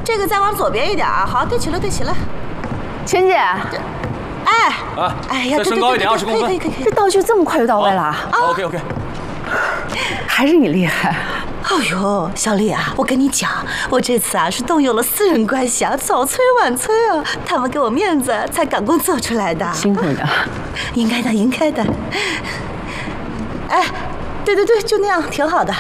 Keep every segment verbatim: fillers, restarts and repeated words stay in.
这个再往左边一点啊。好，对齐了，对齐了。 钱姐， 哎， 啊， 哎呀， 再升高一点，二十公分。 可以可以可以。 这道具这么快就到位了啊 ？OK OK。 还是你厉害。 哎呦，小丽啊，我跟你讲，我这次啊是动用了私人关系啊，早催晚催啊，他们给我面子才赶工做出来的。 辛苦你了。 应该的，应该的。哎，对对对，就那样，挺好的。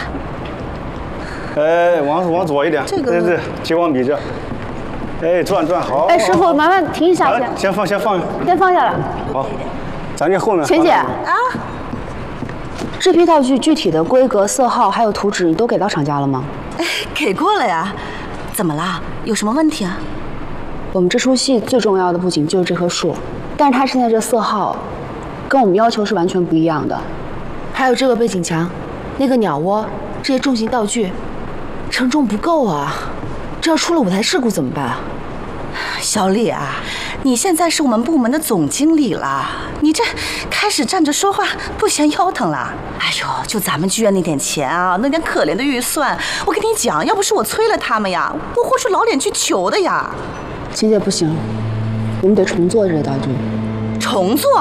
哎，往往左一点， 这个对对，接往笔这。哎，转转好。 哎，师傅，麻烦停一下先。 先放，先放。 先放下来。 好，咱这后面。 钱姐啊， 这批道具具体的规格、色号还有图纸，你都给到厂家了吗？ 哎，给过了呀。怎么了？有什么问题啊？ 我们这出戏最重要的不仅就是这棵树，但是它现在这色号，跟我们要求是完全不一样的。 还有这个背景墙，那个鸟窝，这些重型道具，承重不够啊！这要出了舞台事故怎么办啊？ 小丽啊，你现在是我们部门的总经理了，你这开始站着说话不嫌腰疼了？哎呦，就咱们剧院那点钱啊，那点可怜的预算，我跟你讲，要不是我催了他们呀，我豁出老脸去求的呀。 秦姐不行，我们得重做这个道具。 重做？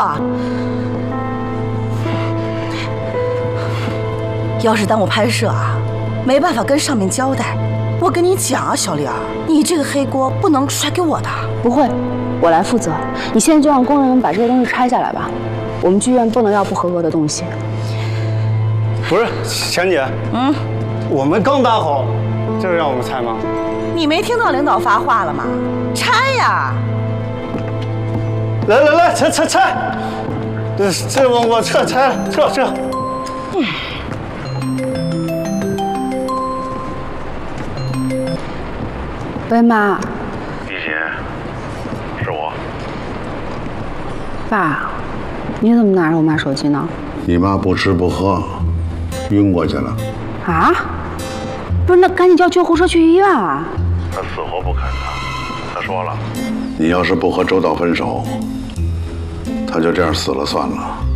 要是耽误拍摄啊，没办法跟上面交代。我跟你讲啊，小丽儿，你这个黑锅不能甩给我的。 不会，我来负责。你现在就让工人们把这些东西拆下来吧。我们剧院不能要不合格的东西。 不是，钱姐，嗯，我们刚搭好，这让我们拆吗？ 你没听到领导发话了吗？拆呀！ 来来来，拆拆拆！这这我我撤拆了，撤撤。嗯。 喂，妈。 李姐，是我。 爸，你怎么拿着我妈手机呢？ 你妈不吃不喝，晕过去了。 啊？不是，那赶紧叫救护车去医院啊！ 她死活不肯的。她说了，你要是不和周导分手，她就这样死了算了。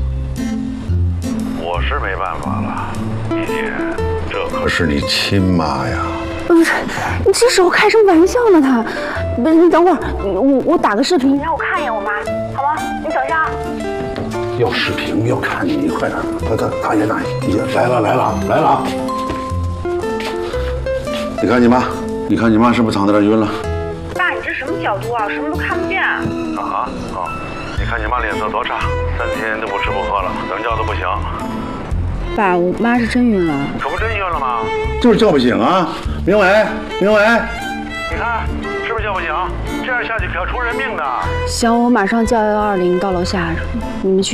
我是没办法了，李姐，这可是你亲妈呀。 不是，你这时候开什么玩笑呢？他，不是，你等会儿，我我打个视频，你让我看一眼我妈，好吗？你等一下啊。 要视频要看你，快点，快快，大爷大爷，你来了来了来了啊！你看你妈，你看你妈是不是躺在这儿晕了？ 爸，你这什么角度啊？什么都看不见。啊啊啊！你看你妈脸色多差，三天都不吃不喝了，等觉都不行。 爸，我妈是真晕了。 可不真晕了吗？就是叫不醒啊！明伟，明伟，你看是不是叫不醒？这样下去可要出人命的。 行，我马上叫幺二零到楼下，你们去。